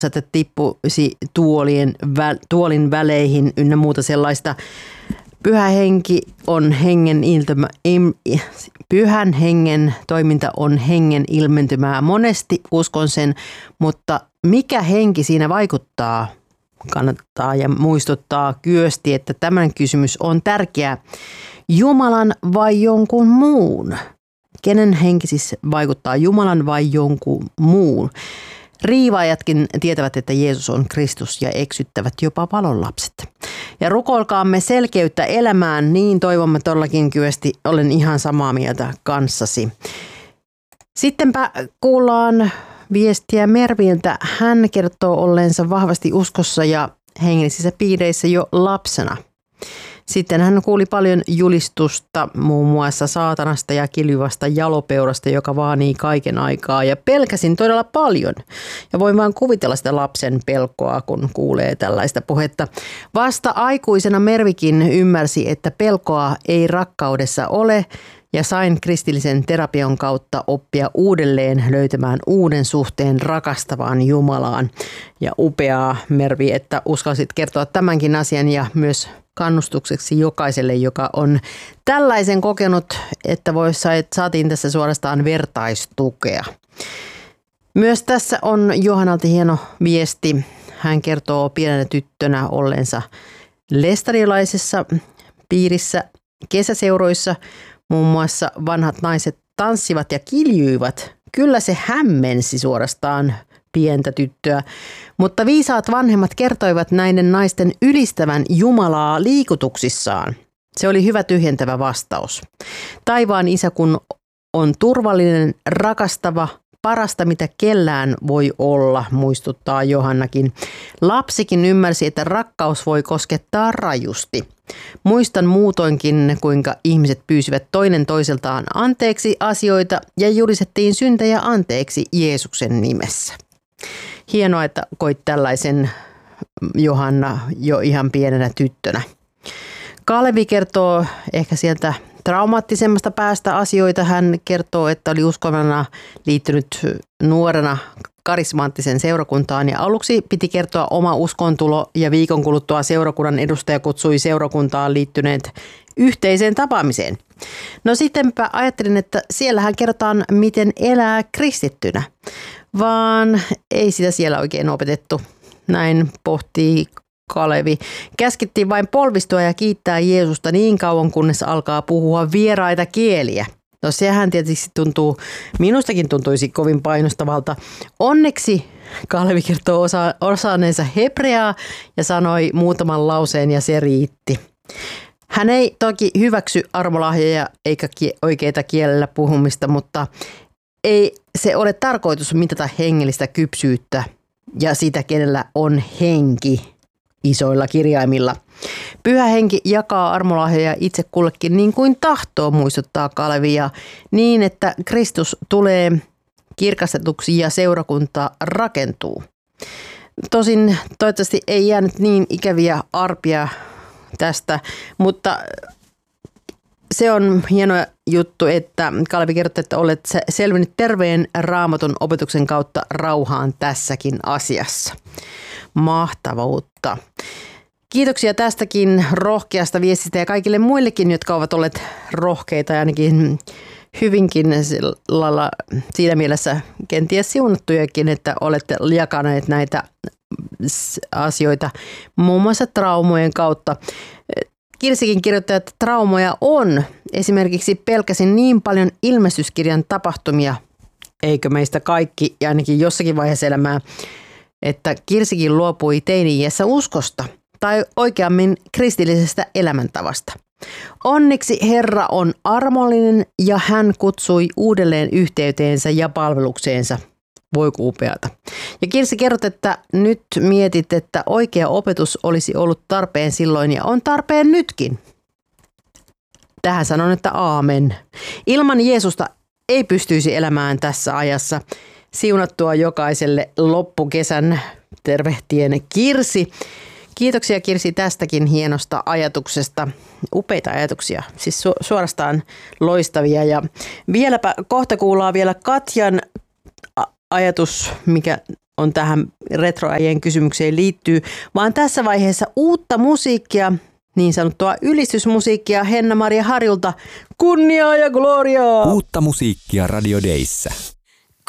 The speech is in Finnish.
että tippuisi tuolin väleihin ynnä muuta sellaista. Pyhän hengen toiminta on hengen ilmentymää. Monesti uskon sen, mutta mikä henki siinä vaikuttaa? Kannattaa ja muistuttaa kyösti, että tämän kysymys on tärkeä. Jumalan vai jonkun muun? Kenen henki siis vaikuttaa, Jumalan vai jonkun muun? Riivaajatkin tietävät, että Jeesus on Kristus ja eksyttävät jopa valonlapset. Ja rukoilkaamme selkeyttä elämään, niin toivomme todellakin kyösti, olen ihan samaa mieltä kanssasi. Sittenpä kuullaan viestiä Merviltä. Hän kertoo olleensa vahvasti uskossa ja hengellisissä piireissä jo lapsena. Sitten hän kuuli paljon julistusta muun muassa saatanasta ja kiljuvasta jalopeurasta, joka vaanii kaiken aikaa. Ja pelkäsin todella paljon. Ja voin vain kuvitella sitä lapsen pelkoa, kun kuulee tällaista puhetta. Vasta aikuisena Mervikin ymmärsi, että pelkoa ei rakkaudessa ole. Ja sain kristillisen terapian kautta oppia uudelleen löytämään uuden suhteen rakastavaan Jumalaan. Ja upeaa, Mervi, että uskalsit kertoa tämänkin asian ja myös kannustukseksi jokaiselle, joka on tällaisen kokenut, että saatiin tässä suorastaan vertaistukea. Myös tässä on Johannalta hieno viesti. Hän kertoo pienenä tyttönä olleensa lestariolaisessa piirissä kesäseuroissa. Muun muassa vanhat naiset tanssivat ja kiljuivat. Kyllä se hämmensi suorastaan pientä tyttöä, mutta viisaat vanhemmat kertoivat näiden naisten ylistävän Jumalaa liikutuksissaan. Se oli hyvä tyhjentävä vastaus. Taivaan isä kun on turvallinen, rakastava, parasta mitä kellään voi olla, muistuttaa Johannakin. Lapsikin ymmärsi, että rakkaus voi koskettaa rajusti. Muistan muutoinkin, kuinka ihmiset pyysivät toinen toiseltaan anteeksi asioita ja julistettiin syntejä anteeksi Jeesuksen nimessä. Hienoa, että koit tällaisen, Johanna, jo ihan pienenä tyttönä. Kalevi kertoo ehkä sieltä traumaattisemmasta päästä asioita. Hän kertoo, että oli uskovana liittynyt nuorena karismaattisen seurakuntaan ja aluksi piti kertoa oma uskontulo ja viikon kuluttua seurakunnan edustaja kutsui seurakuntaan liittyneet yhteiseen tapaamiseen. No sittenpä ajattelin, että siellähän kerrotaan, miten elää kristittynä, vaan ei sitä siellä oikein opetettu. Näin pohtii Kalevi. Käskettiin vain polvistua ja kiittää Jeesusta niin kauan, kunnes alkaa puhua vieraita kieliä. No sehän tietysti minustakin tuntuisi kovin painostavalta. Onneksi Kalevi kertoo osaaneensa hebreaa ja sanoi muutaman lauseen ja se riitti. Hän ei toki hyväksy armolahjoja eikä oikeita kielellä puhumista, mutta ei se ole tarkoitus mitata hengellistä kypsyyttä ja sitä, kenellä on henki isoilla kirjaimilla. Pyhä henki jakaa armolahjoja itse kullekin niin kuin tahtoo, muistuttaa Kalevi, ja niin, että Kristus tulee kirkastetuksi ja seurakunta rakentuu. Tosin toivottavasti ei jäänyt niin ikäviä arpia tästä, mutta se on hieno juttu, että Kalevi kertoo, että olet selvinnyt terveen Raamatun opetuksen kautta rauhaan tässäkin asiassa. Mahtavuutta. Kiitoksia tästäkin rohkeasta viestistä ja kaikille muillekin, jotka ovat olleet rohkeita ja ainakin hyvinkin siinä mielessä kenties siunattujakin, että olette jakaneet näitä asioita muun muassa traumojen kautta. Kirsikin kirjoittaa, että traumoja on. Esimerkiksi pelkäsin niin paljon ilmestyskirjan tapahtumia, eikö meistä kaikki, ja ainakin jossakin vaiheessa elämää, että Kirsikin luopui teini-iässä uskosta, tai oikeammin kristillisestä elämäntavasta. Onneksi Herra on armollinen ja hän kutsui uudelleen yhteyteensä ja palvelukseensa. Voi upeata. Ja Kirsi kerrot, että nyt mietit, että oikea opetus olisi ollut tarpeen silloin ja on tarpeen nytkin. Tähän sanon, että aamen. Ilman Jeesusta ei pystyisi elämään tässä ajassa. Siunattua jokaiselle loppukesän, tervehtien Kirsi. Kiitoksia Kirsi tästäkin hienosta ajatuksesta. Upeita ajatuksia, siis suorastaan loistavia. Ja vieläpä kohta kuullaan vielä Katjan ajatus, mikä on tähän retroäijien kysymykseen liittyy, vaan tässä vaiheessa uutta musiikkia, niin sanottua ylistysmusiikkia Henna-Maria Harjulta. Kunniaa ja gloriaa! Uutta musiikkia Radio Dayssä.